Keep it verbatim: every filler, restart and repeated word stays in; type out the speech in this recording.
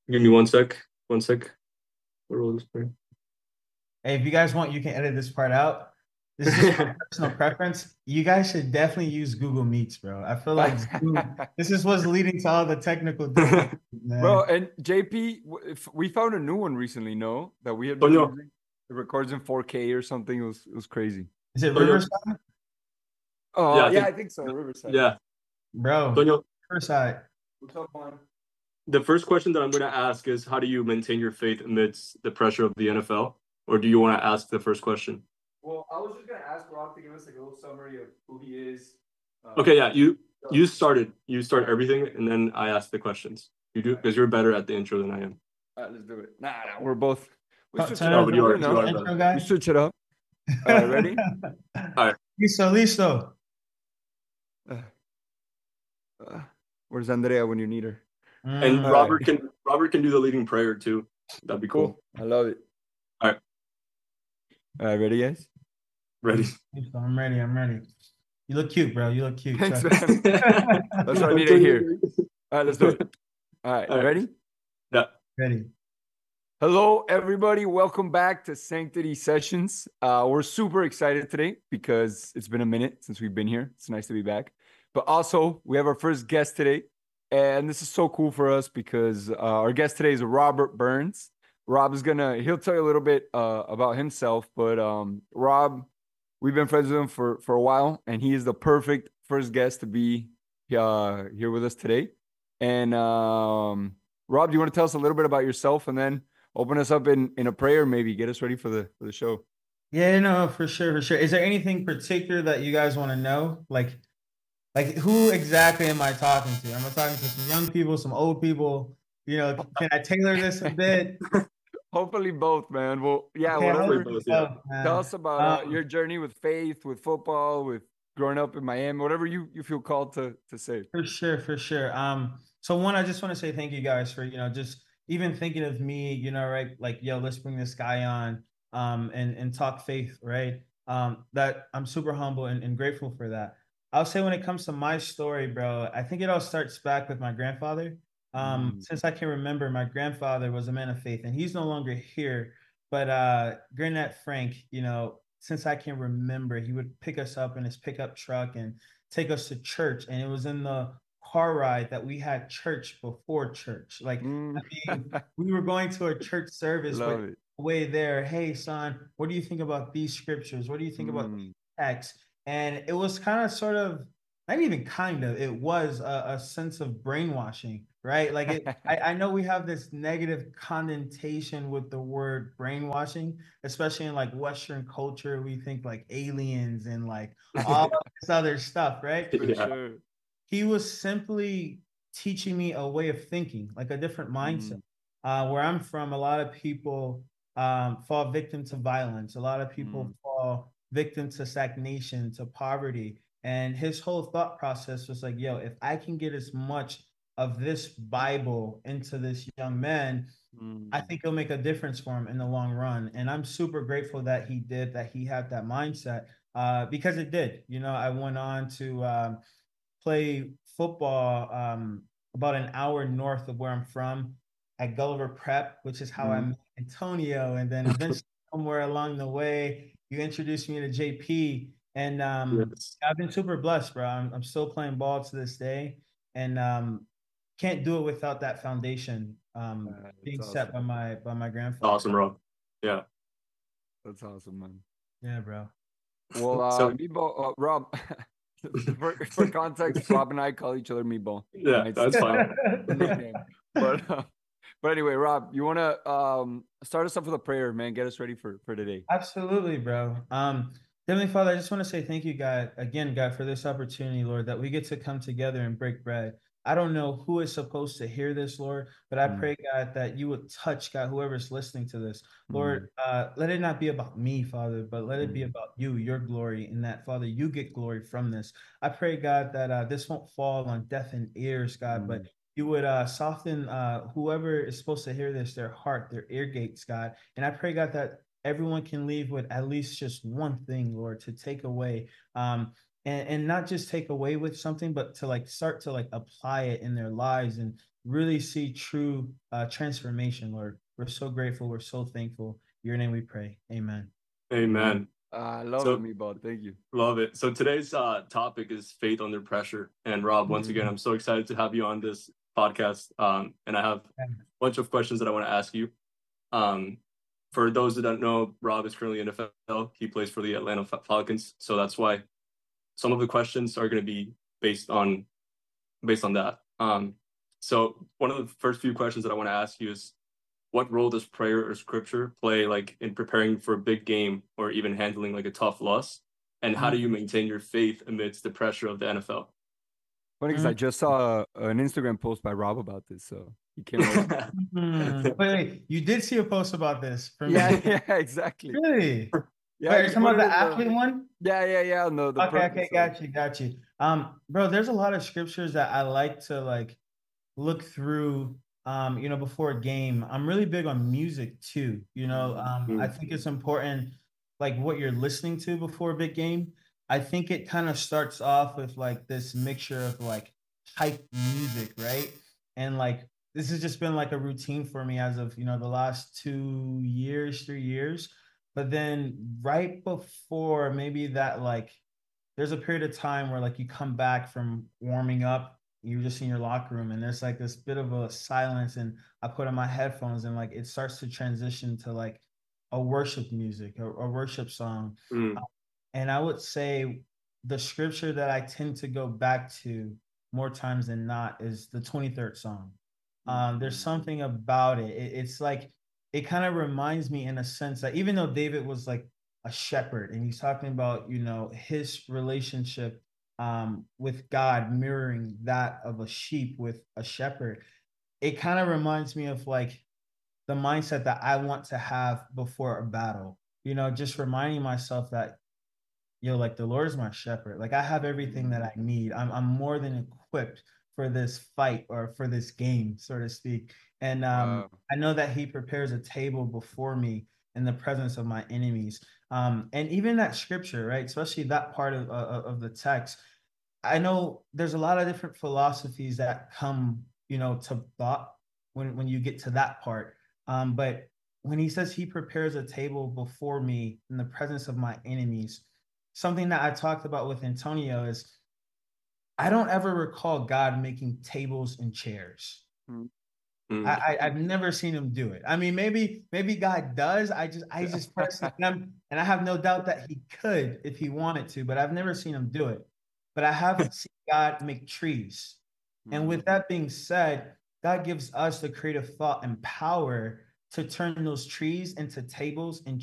Give me one sec. One sec. What role is playing? Hey, if you guys want, you can edit this part out. This is just my personal preference. You guys should definitely use Google Meets, bro. I feel like Zoom, this is what's leading to all the technical difficulties, Bro, man. and J P, w- if we found a new one recently, no, that we had been Tonyo, using. It records in four K or something. It was it was crazy. Is it Tonyo. Riverside? Uh Yeah, I yeah, think. I think so. Riverside. Yeah, Bro, Tonyo. Riverside. What's up, man? The first question that I'm going to ask is, how do you maintain your faith amidst the pressure of the N F L? Or do you want to ask the first question? Well, I was just gonna ask Rob to give us like a little summary of who he is. Uh, Okay, yeah, you you started. You start everything, and then I ask the questions. You do because you're better at the intro than I am. All right, let's do it. Nah, nah, we're both. We Turn switch turn it it No, up. but over you You are to you the are know, better. intro we guy. switch it up. All right, ready? All right. Listo, Uh, uh, where's Andrea when you need her? And Mm, All Robert right, can Robert can do the leading prayer too. That'd be cool. cool. I love it. All right, All right, ready, guys? ready. Listo, I'm ready. I'm ready. You look cute, bro. You look cute. Thanks, Trust man. me. That's what I need to hear. All right, let's do it. All right, All right. ready? Yeah. Ready. Hello, everybody. Welcome back to Sanctity Sessions. Uh, we're super excited today because it's been a minute since we've been here. It's nice to be back. But also, we have our first guest today. And this is so cool for us because uh, our guest today is Robert Burns. Rob is going to, he'll tell you a little bit uh, about himself. But um, Rob, we've been friends with him for, for a while. And he is the perfect first guest to be uh, here with us today. And um, Rob, do you want to tell us a little bit about yourself and then open us up in in a prayer, maybe get us ready for the for the show? Yeah, no, for sure, for sure. Is there anything particular that you guys want to know? Like, like who exactly am I talking to? Am I talking to some young people, some old people? You know, can I tailor this a bit? Hopefully both, man. Well, yeah, Okay, Hopefully whatever. hopefully both. Yeah. so, Tell man. us about uh, Um, your journey with faith, with football, with growing up in Miami, whatever you you feel called to to say. For sure, for sure. Um, so one, I just want to say thank you guys for, you know, just even thinking of me, you know, right? Like, yo, let's bring this guy on, um, and and talk faith, right? Um, that I'm super humble and, and grateful for that. I'll say when it comes to my story, bro, I think it all starts back with my grandfather. Um, Mm. since I can remember, my grandfather was a man of faith, and he's no longer here. But uh, Granddad Frank, you know, since I can remember, he would pick us up in his pickup truck and take us to church, and it was in the car ride that we had church before church. Like, Mm. I mean, we were going to a church service, but Love it. way there, hey son, what do you think about these scriptures? What do you think about these Mm. texts? And it was kind of sort of not even kind of, it was a, a sense of brainwashing, right? Like it, I, I know we have this negative connotation with the word brainwashing, especially in like Western culture. We think like aliens and like all this other stuff, right? For Yeah. sure. He was simply teaching me a way of thinking, like a different mindset. Mm. Uh, where I'm from, a lot of people um, fall victim to violence. A lot of people Mm. fall victim to stagnation, to poverty. And his whole thought process was like, yo, if I can get as much of this Bible into this young man, I Mm. think it'll make a difference for him in the long run. And I'm super grateful that he did, that he had that mindset, uh, because it did. You know, I went on to um, play football um, about an hour north of where I'm from at Gulliver Prep, which is how I Mm. met Antonio. And then eventually, somewhere along the way, you introduced me to J P. And um, Yes. I've been super blessed, bro. I'm, I'm still playing ball to this day. And um, can't do it without that foundation um, Uh, that's being set by awesome. my by my grandfather. Awesome, Rob. Yeah. That's awesome, man. Yeah, bro. Well, uh, So Meatball, uh, Rob, for, for context, Rob and I call each other Meatball. yeah, Nice that's fine. nickname. But uh, but anyway, Rob, you want to um start us off with a prayer, man? Get us ready for for today. Absolutely, bro. Um, Heavenly Father, I just want to say thank you, God, again, God, for this opportunity, Lord, that we get to come together and break bread. I don't know who is supposed to hear this, Lord, but I Mm, pray, God, that you would touch, God, whoever's listening to this. mm, Lord, uh, let it not be about me, Father, but let it be mm, about you, your glory, in that, Father, you get glory from this. I pray, God, that uh, this won't fall on deafened ears, God, but mm, you would uh, soften uh, whoever is supposed to hear this, their heart, their ear gates, God. And I pray, God, that everyone can leave with at least just one thing, Lord, to take away. Um, and, and not just take away with something, but to like start to like apply it in their lives and really see true uh, transformation, Lord. We're so grateful. We're so thankful. In your name we pray. Amen. Amen. Uh, I love So- it, Meatball. Thank you. Love it. So today's uh, topic is faith under pressure. And Rob, once again, I'm so excited to have you on this podcast. Um, and I have a bunch of questions that I want to ask you. Um, for those that don't know, Rob is currently in the N F L. He plays for the Atlanta Falcons. So that's why some of the questions are going to be based on based on that. Um, so one of the first few questions that I want to ask you is, what role does prayer or scripture play like in preparing for a big game or even handling like a tough loss? And how do you maintain your faith amidst the pressure of the N F L? Funny because I just saw an Instagram post by Rob about this, so you can't. Mm, wait, wait, you did see a post about this from yeah, me. yeah, exactly. Really? Yeah, Wait, I you're just talking about the wanted to- athlete one? Yeah, yeah, yeah. No, the Okay, okay, purpose of- got you, got you. Um, bro, there's a lot of scriptures that I like to like look through. Um, you know, before a game. I'm really big on music too. You know, um, I think it's important, like what you're listening to before a big game. I think it kind of starts off with like this mixture of like hype music, right? And like this has just been like a routine for me as of, you know, the last two years, three years. But then right before maybe that, like there's a period of time where like you come back from warming up, you're just in your locker room and there's like this bit of a silence, and I put on my headphones and like it starts to transition to like a worship music, a, a worship song. Mm. And I would say the scripture that I tend to go back to more times than not is the twenty-third Psalm. Um, there's something about it. it it's like, it kind of reminds me in a sense that even though David was like a shepherd and he's talking about, you know, his relationship um, with God mirroring that of a sheep with a shepherd, it kind of reminds me of like the mindset that I want to have before a battle. You know, just reminding myself that, yo, like the Lord is my shepherd. Like I have everything that I need. I'm I'm more than equipped for this fight or for this game, so to speak. And um, Wow. I know that He prepares a table before me in the presence of my enemies. Um, and even that scripture, right? Especially that part of, of of the text. I know there's a lot of different philosophies that come, you know, to thought when when you get to that part. Um, but when He says He prepares a table before me in the presence of my enemies, something that I talked about with Antonio is I don't ever recall God making tables and chairs. Mm. I, I I've never seen Him do it. I mean, maybe maybe God does. I just I just personally am, and I have no doubt that He could if He wanted to, but I've never seen Him do it. But I have seen God make trees. And with that being said, God gives us the creative thought and power to turn those trees into tables and